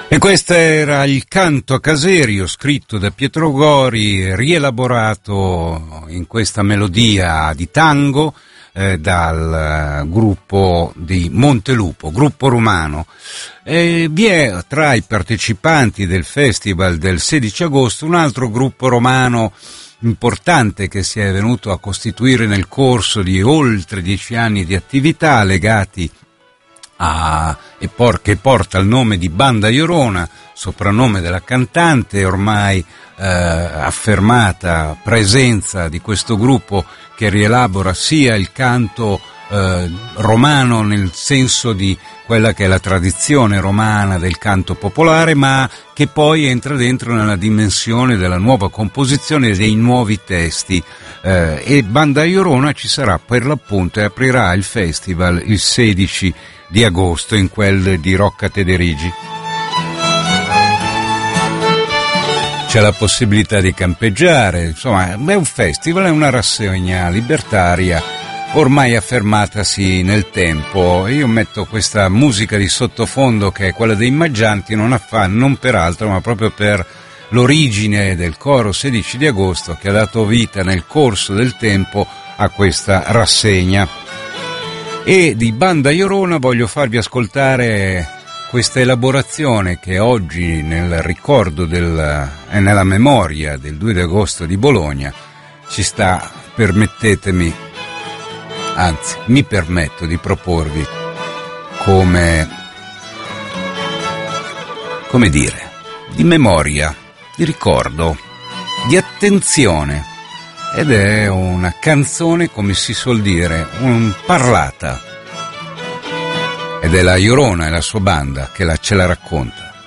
E questo era il canto a Caserio, scritto da Pietro Gori, rielaborato in questa melodia di tango dal gruppo di Montelupo, gruppo romano. Vi è tra i partecipanti del festival del 16 agosto un altro gruppo romano importante che si è venuto a costituire nel corso di oltre 10 anni di attività legati che porta il nome di Banda Iorona, soprannome della cantante, ormai affermata presenza di questo gruppo che rielabora sia il canto romano nel senso di quella che è la tradizione romana del canto popolare, ma che poi entra dentro nella dimensione della nuova composizione e dei nuovi testi. E Banda Iorona ci sarà per l'appunto e aprirà il festival il 16 di agosto in quel di Rocca Tederigi. C'è la possibilità di campeggiare, insomma è un festival, è una rassegna libertaria ormai affermatasi nel tempo. Io metto questa musica di sottofondo che è quella dei Maggianti, non per altro ma proprio per l'origine del coro 16 di agosto che ha dato vita nel corso del tempo a questa rassegna. E di Banda Iorona voglio farvi ascoltare questa elaborazione che oggi nel ricordo e nella memoria del 2 di agosto di Bologna ci sta, mi permetto di proporvi come dire, di memoria, di ricordo, di attenzione. Ed è una canzone, come si suol dire, parlata. Ed è la Iorona e la sua banda che ce la racconta.